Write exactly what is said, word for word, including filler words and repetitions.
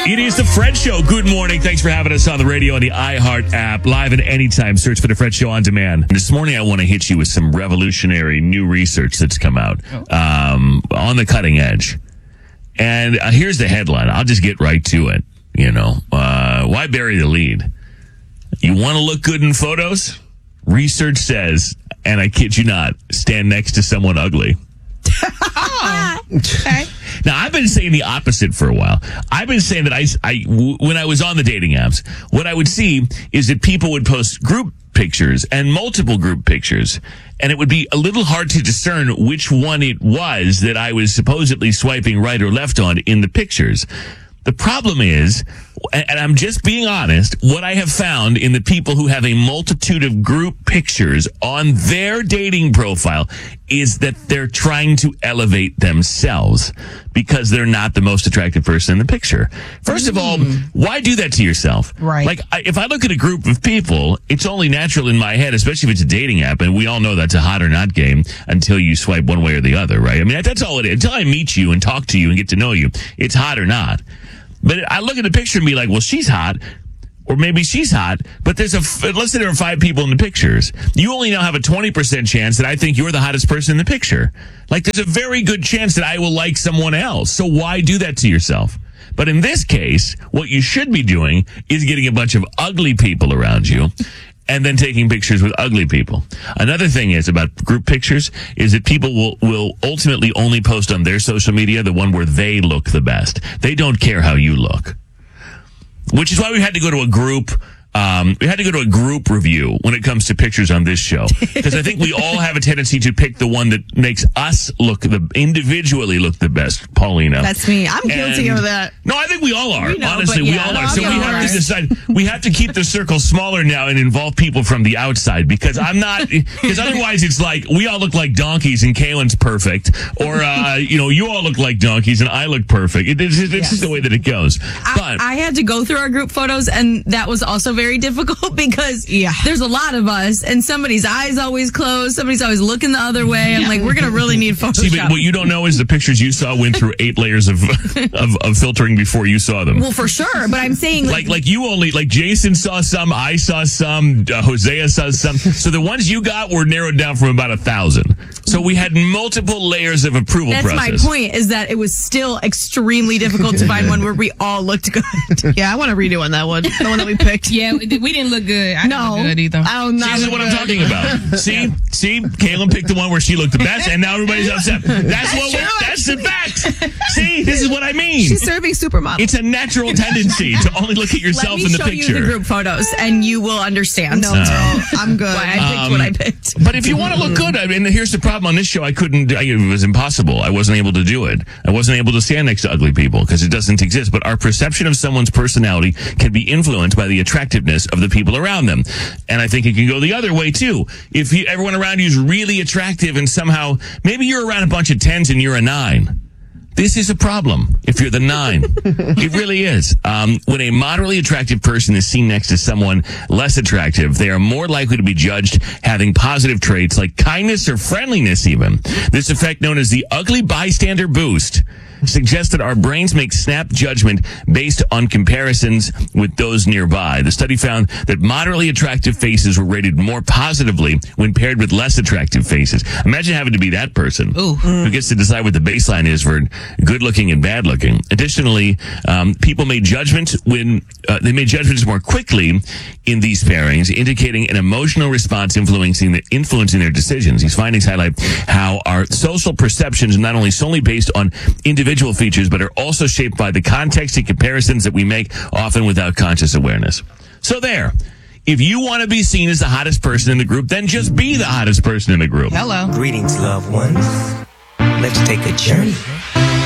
It is the Fred Show. Good morning. Thanks for having us on the radio on the iHeart app. Live at any time. Search for the Fred Show on demand. This morning, I want to hit you with some revolutionary new research that's come out um, on the cutting edge. And uh, here's the headline. I'll just get right to it. You know, uh, why bury the lead? You want to look good in photos? Research says, and I kid you not, stand next to someone ugly. Oh, okay. Now, I've been saying the opposite for a while. I've been saying that I, I, when I was on the dating apps, what I would see is that people would post group pictures and multiple group pictures, and it would be a little hard to discern which one it was that I was supposedly swiping right or left on in the pictures. The problem is, and I'm just being honest, what I have found in the people who have a multitude of group pictures on their dating profile is that they're trying to elevate themselves because they're not the most attractive person in the picture. First of all, why do that to yourself? Right. Like, I, if I look at a group of people, it's only natural in my head, especially if it's a dating app, and we all know that's a hot or not game until you swipe one way or the other, right? I mean, that's all it is. Until I meet you and talk to you and get to know you, it's hot or not. But I look at the picture and be like, well, she's hot, or maybe she's hot, but there's a, let's say there are five people in the pictures. You only now have a twenty percent chance that I think you're the hottest person in the picture. Like, there's a very good chance that I will like someone else. So why do that to yourself? But in this case, what you should be doing is getting a bunch of ugly people around you and then taking pictures with ugly people. Another thing is about group pictures is that people will, will ultimately only post on their social media the one where they look the best. They don't care how you look. Which is why we had to go to a group, um, we had to go to a group review when it comes to pictures on this show. Because I think we all have a tendency to pick the one that makes us look the, individually look the best, Paulina. That's me. I'm guilty And- of that. No, I think we all are. We know, Honestly, but we yeah, all are. I'll So we go have alright. to decide, we have to keep the circle smaller now and involve people from the outside, because I'm not, because otherwise it's like, we all look like donkeys and Kaylin's perfect, or, uh, you know, you all look like donkeys and I look perfect. It, it's it's Yes. just the way that it goes. I, But, I had to go through our group photos, and that was also very difficult because Yeah. there's a lot of us, and somebody's eyes always closed, somebody's always looking the other way. I'm like, we're gonna really need Photoshop. see, but what you don't know is the pictures you saw went through eight layers of, of, of filtering before you saw them. well, for sure, but I'm saying Like, like you only, like Jason saw some, I saw some, uh, Hosea saw some. So the ones you got were narrowed down from about a thousand. So we had multiple layers of approval that's my process. point, is that it was still extremely difficult to find one where we all looked good. Yeah, I want to redo on that one. The one that we picked. Yeah, we we didn't look good. I No. didn't look good either. I don't know. See, this is what I'm talking about. See, see, Kaylin picked the one where she looked the best, and now everybody's upset. That's what. We're, that's the fact. See, this is what I mean. She's serving supermodel. It's a natural tendency to only look at Let yourself me in the show picture. you the group photos, and you will understand. No, no, I'm good. Why I picked what I picked. But if you want to look good, I mean, here's the problem on this show. I couldn't, I, it was impossible. I wasn't able to do it. I wasn't able to stand next to ugly people because it doesn't exist. But our perception of someone's personality can be influenced by the attractiveness of the people around them. And I think it can go the other way too. If you, everyone around you is really attractive and somehow, maybe you're around a bunch of tens and you're a nine. This is a problem if you're the nine. It really is. Um, when a moderately attractive person is seen next to someone less attractive, they are more likely to be judged having positive traits like kindness or friendliness even. This effect, known as the ugly bystander boost, suggests that our brains make snap judgment based on comparisons with those nearby. The study found that moderately attractive faces were rated more positively when paired with less attractive faces. Imagine having to be that person Ooh. who gets to decide what the baseline is for good looking and bad looking. Additionally, um, people made judgments when uh, they made judgments more quickly in these pairings, indicating an emotional response influencing the, influencing their decisions. These findings highlight how our social perceptions are not only solely based on individual features, but are also shaped by the context and comparisons that we make, often without conscious awareness. So there. If you want to be seen as the hottest person in the group, then just be the hottest person in the group. Hello. Greetings, loved ones. Let's take a journey